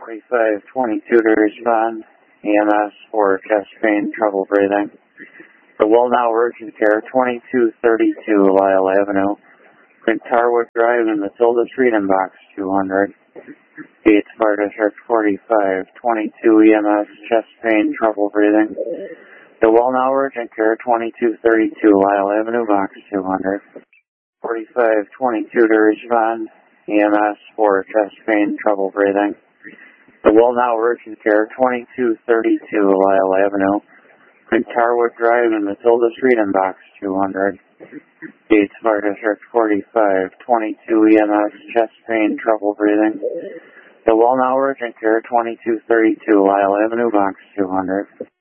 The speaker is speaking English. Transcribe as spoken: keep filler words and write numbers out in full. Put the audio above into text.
forty-five twenty-two to respond. E M S for chest pain, trouble breathing. The Will Now Urgent Care, twenty-two thirty-two Lyle Avenue, Quintarwood Drive in Matilda Street, inbox two hundred. Gates Fire District forty-five twenty-two E M S, chest pain, trouble breathing. The Will Now Urgent Care, twenty-two thirty-two Lyle Avenue, box two hundred. forty-five twenty-two to respond. E M S for chest pain, trouble breathing. The Will Now Urgent Care, twenty-two thirty-two Lyle Avenue, Quintarwood Drive in Matilda Street, inbox two hundred. Gates Fire District forty-five twenty-two E M S, chest pain, trouble breathing. The Will Now Urgent Care, twenty-two thirty-two Lyle Avenue, box two hundred.